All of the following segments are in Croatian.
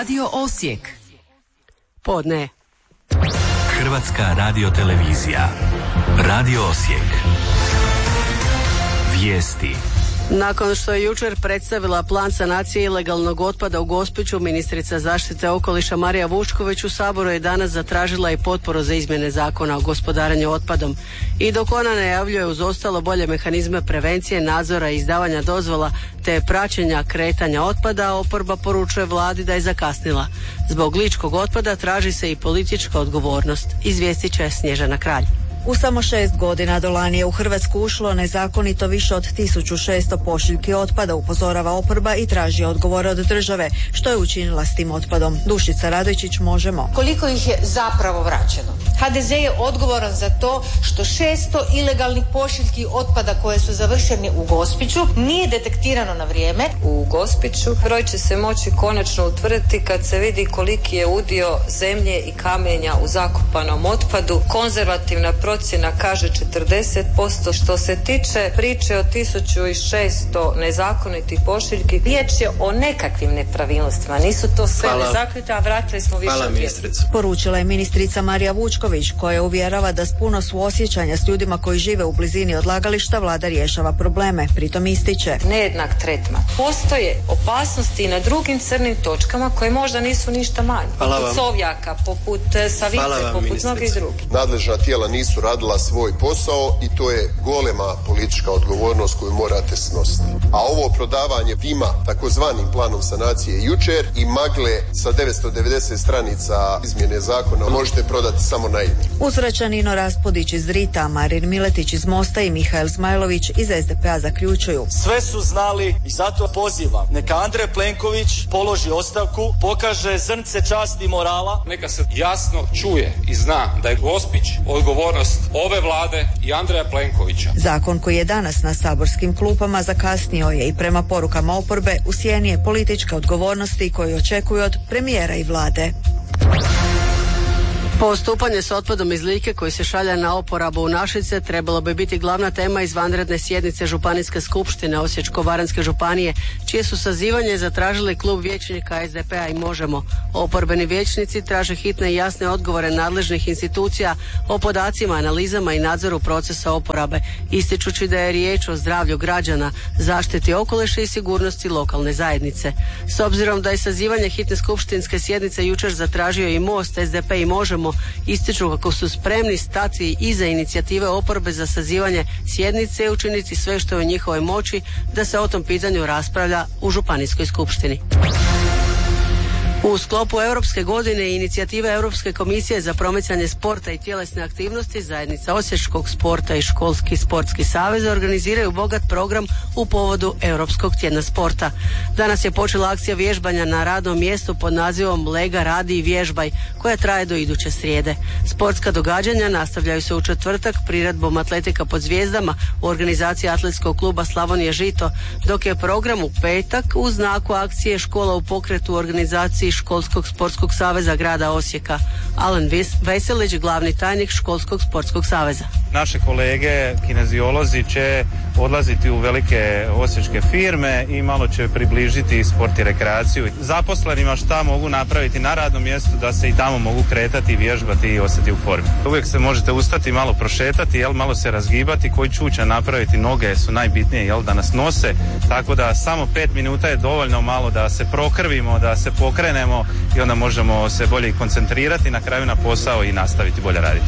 Radio Osijek. Podne. Hrvatska radiotelevizija. Radio Osijek. Vijesti. Nakon što je jučer predstavila plan sanacije ilegalnog otpada u Gospiću, ministrica zaštite okoliša Marija Vučković u Saboru je danas zatražila i potporu za izmjene zakona o gospodarenju otpadom. I dok ona najavljuje uz ostalo bolje mehanizme prevencije, nadzora i izdavanja dozvola te praćenja kretanja otpada, oporba poručuje vladi da je zakasnila. Zbog ličkog otpada traži se i politička odgovornost. Izvijestit će Snježana Kralj. U samo 6 godina do lani je u Hrvatsku ušlo nezakonito više od 1600 pošiljki otpada, upozorava oporba i traži odgovore od države. Što je učinila s tim otpadom? Dušica Radojčić, Možemo. Koliko ih je zapravo vraćeno? HDZ je odgovoran za to što 600 ilegalnih pošiljki otpada koje su završeni u Gospiću nije detektirano na vrijeme. U Gospiću broj će se moći konačno utvrditi kad se vidi koliki je udio zemlje i kamenja u zakopanom otpadu. Konzervativna procjena kaže 40%. Što se tiče priče o 1600 nezakonitih pošiljki, riječ je o nekakvim nepravilnostima. Nisu to sve nezakonite, a vratili smo više od ministrice. Poručila je ministrica Marija Vučković, koja uvjerava da s puno suosjećanja s ljudima koji žive u blizini odlagališta vlada rješava probleme. Pritom ističe nejednak tretman. Postoje opasnosti i na drugim crnim točkama koje možda nisu ništa manje. Poput Sovjaka, poput Savice, poput mnogih drugih. Nadležna tijela nisu radila svoj posao i to je golema politička odgovornost koju morate snositi. A ovo prodavanje dima takozvanim planom sanacije jučer i magle sa 990 stranica izmjene zakona možete prodati samo na ime. Uzvraća Nino Raspodić iz Drita, Marin Miletić iz Mosta i Mihael Zmajlović iz SDP-a zaključuju. Sve su znali i zato pozivam. Neka Andrej Plenković položi ostavku, pokaže zrnce časti i morala. Neka se jasno čuje i zna da je Gospić odgovornost ove vlade i Andreja Plenkovića. Zakon koji je danas na saborskim klupama zakasnio je i prema porukama oporbe u sjeni je političke odgovornosti koju očekuju od premijera i vlade. Postupanje s otpadom iz Like koji se šalje na oporabu u Našice trebalo bi biti glavna tema izvanredne sjednice Županijske skupštine Osječko-baranjske županije, čije su sazivanje zatražili klub vijećnika SDP-a i Možemo. Oporbeni vijećnici traže hitne i jasne odgovore nadležnih institucija o podacima, analizama i nadzoru procesa oporabe, ističući da je riječ o zdravlju građana, zaštiti okoliša i sigurnosti lokalne zajednice. S obzirom da je sazivanje hitne skupštinske sjednice jučer zatražio i Most, SDP i Možemo, ističu kako su spremni stati iza inicijative oporbe za sazivanje sjednice i učiniti sve što je u njihovoj moći da se o tom pitanju raspravlja u Županijskoj skupštini. U sklopu Europske godine i inicijative Europske komisije za promicanje sporta i tjelesne aktivnosti, zajednica Osječkog sporta i Školski sportski savez organiziraju bogat program u povodu Europskog tjedna sporta. Danas je počela akcija vježbanja na radnom mjestu pod nazivom Lega, radi i vježbaj, koja traje do iduće srijede. Sportska događanja nastavljaju se u četvrtak priredbom Atletika pod zvijezdama u organizaciji Atletskog kluba Slavonije Žito, dok je program u petak u znaku akcije Škola u pokretu u organizaciji Školskog sportskog saveza grada Osijeka. Alen Veselić, glavni tajnik Školskog sportskog saveza. Naše kolege kineziolozi će odlaziti u velike osječke firme i malo će približiti sport i rekreaciju zaposlenima šta mogu napraviti na radnom mjestu da se i tamo mogu kretati, vježbati i ostati u formi. Uvijek se možete ustati, malo prošetati, malo se razgibati, koji čuča napraviti, noge su najbitnije, da nas nose, tako da samo 5 minuta je dovoljno malo da se prokrvimo, da se pokrenemo i onda možemo se bolje koncentrirati na kraju na posao i nastaviti bolje raditi.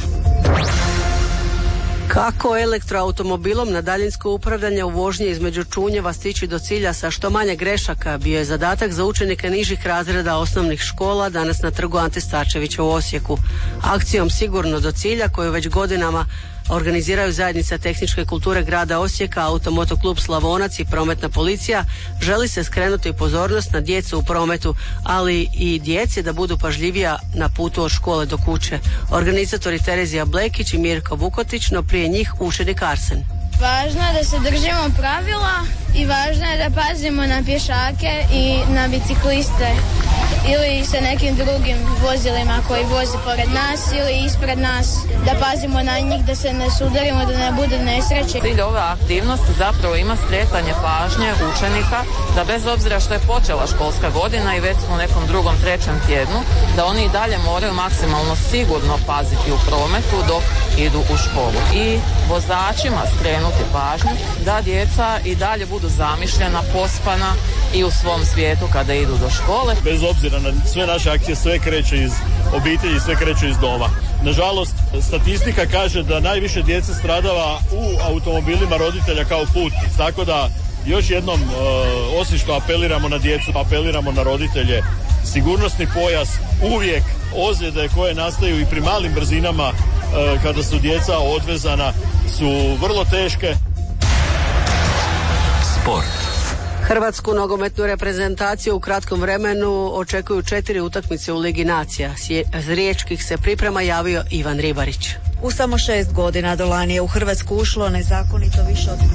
Kako elektroautomobilom na daljinsko upravljanje u vožnji između Čunjeva stići do cilja sa što manje grešaka bio je zadatak za učenike nižih razreda osnovnih škola danas na trgu Ante Starčevića u Osijeku. Akcijom Sigurno do cilja, koju već godinama organiziraju zajednica tehničke kulture grada Osijeka, Automotoklub Slavonac i Prometna policija, želi se skrenuti pozornost na djecu u prometu, ali i djeci da budu pažljivija na putu od škole do kuće. Organizatori Terezija Blekić i Mirko Vukotić, no prije njih učenik Arsen. Važno je da se držimo pravila i važno je da pazimo na pješake i na bicikliste ili sa nekim drugim vozilima koji voze pored nas ili ispred nas, da pazimo na njih, da se ne sudarimo, da ne bude nesreće. Cilj ove aktivnosti zapravo ima skretanje pažnje učenika da bez obzira što je počela školska godina i već smo u nekom drugom, trećem tjednu, da oni i dalje moraju maksimalno sigurno paziti u prometu dok idu u školu. I vozačima skrenuti pažnju da djeca i dalje budu zamišljena, pospana i u svom svijetu kada idu do škole. Bez obzira na sve naše akcije, sve kreće iz obitelji, sve kreće iz doma. Nažalost, statistika kaže da najviše djece stradava u automobilima roditelja kao putnici. Tako da još jednom, osim što apeliramo na djecu, apeliramo na roditelje, sigurnosni pojas, uvijek ozljede koje nastaju i pri malim brzinama kada su djeca odvezana su vrlo teške. Sport. Hrvatsku nogometnu reprezentaciju u kratkom vremenu očekuju 4 utakmice u Ligi nacija. S riječkih se priprema javio Ivan Ribarić. U samo 6 godina do lani je u Hrvatsku ušlo nezakonito više od...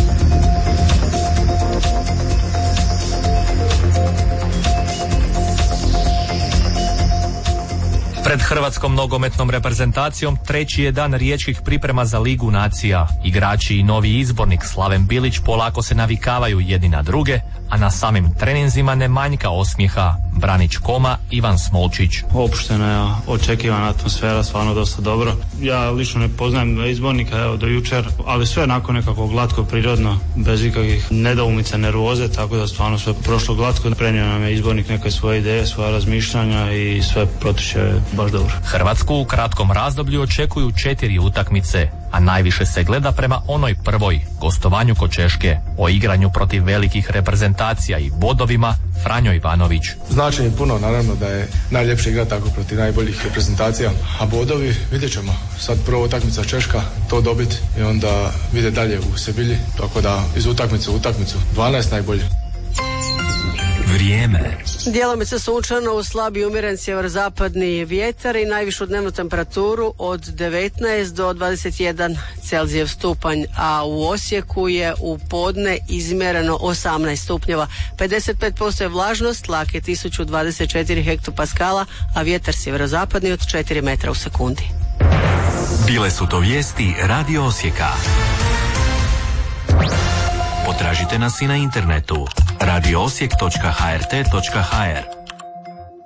Pred hrvatskom nogometnom reprezentacijom treći je dan riječkih priprema za Ligu nacija. Igrači i novi izbornik Slaven Bilić polako se navikavaju jedni na druge, a na samim treninzima ne manjka osmijeha. Branić Koma, Ivan Smolčić. Opuštena je, očekivana atmosfera, stvarno dosta dobro. Ja lično ne poznajem izbornika do jučer, ali sve nakon nekako glatko, prirodno, bez ikakvih nedoumica, nervoze, tako da stvarno sve prošlo glatko. Prenio nam je izbornik neke svoje ideje, svoja razmišljanja i sve protiče baš dobro. Hrvatsku u kratkom razdoblju očekuju 4 utakmice, a najviše se gleda prema onoj prvoj, gostovanju kod Češke. O igranju protiv velikih reprezentacija i bodovima Franjo Ivanović. Znači mi puno, naravno da je najljepše igrati tako protiv najboljih reprezentacija, a bodovi vidjet ćemo. Sad prva utakmica Češka, to dobiti i onda vidjeti dalje u Sebilji, tako da iz utakmice u utakmicu 12 najboljih. Vrijeme. Djelomice sunčano, uz slab i umjeren sjeverozapadni vjetar i najvišu dnevnu temperaturu od 19 do 21 Celzijev stupanj, a u Osijeku je u podne izmjereno 18 stupnjeva. 55% je vlažnost, tlak je 1024 hektopaskala, a vjetar sjeverozapadni od 4 metra u sekundi. Bile su to vijesti Radio Osijeka. Potražite nas i na internetu radioosijek.hrt.hr.